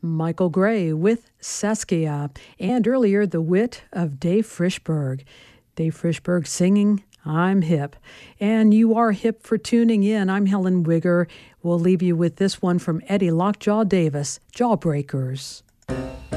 Michael Gray with Saskia, and earlier the wit of Dave Frischberg. Dave Frischberg singing I'm Hip. And you are hip for tuning in. I'm Helen Wigger. We'll leave you with this one from Eddie Lockjaw Davis, Jawbreakers.